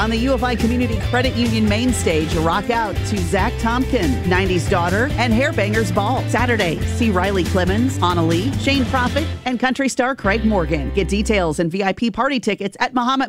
On the UFI Community Credit Union main stage, rock out to Zach Tompkin, 90s Daughter, and Hairbangers Ball. Saturday, see Riley Clemens, Anna Lee, Shane Prophet, and country star Craig Morgan. Get details and VIP party tickets at Muhammad